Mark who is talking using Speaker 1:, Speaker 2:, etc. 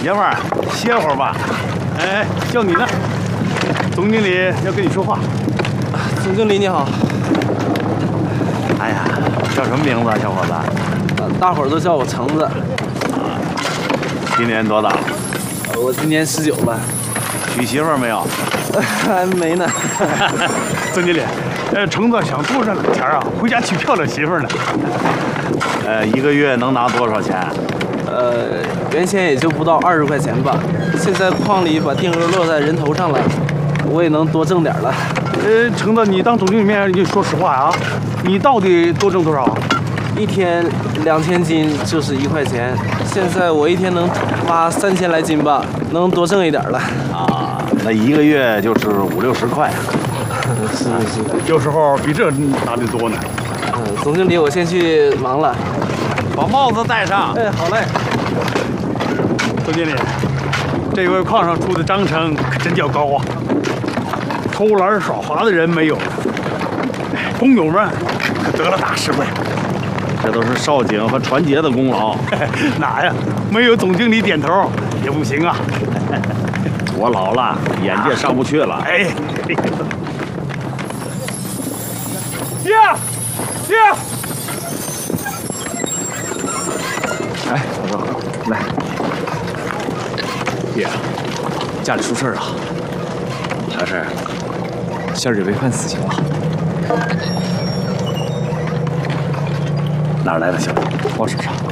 Speaker 1: 爷们儿，歇会儿吧。哎，叫你呢，总经理要跟你说话。
Speaker 2: 总经理你好。
Speaker 1: 哎呀，叫什么名字啊，小伙子？
Speaker 2: 大伙儿都叫我橙子。
Speaker 1: 今年多大了？
Speaker 2: 我今年19了。
Speaker 1: 娶媳妇儿没有？
Speaker 2: 还没呢。
Speaker 1: 总经理，橙子想多赚点钱啊，回家娶漂亮媳妇儿呢。一个月能拿多少钱？
Speaker 2: 原先也就不到20块钱吧，现在矿里把定额落在人头上了，我也能多挣点了。
Speaker 1: 橙子，你当总经理面你说实话啊，你到底多挣多少？
Speaker 2: 一天2000斤就是1块钱，现在我一天能挖3000来斤吧，能多挣一点了。
Speaker 1: 啊，那一个月就是50、60块。
Speaker 2: 是，
Speaker 1: 有时候比这拿的多呢。
Speaker 2: 总经理，我先去忙了。
Speaker 1: 把帽子戴上。
Speaker 2: 哎，好嘞。
Speaker 1: 总经理，这回矿上出的章程可真叫高啊！偷懒耍滑的人没有了，工友们可得了大实惠。这都是少景和传杰的功劳。哪呀？没有总经理点头也不行啊！我老了，眼界上不去了。哎，呀！
Speaker 3: 哎，老赵，来。爹，家里出事了。啥事儿？仙儿姐被判死刑了。
Speaker 1: 哪儿来的消息？
Speaker 3: 我手上。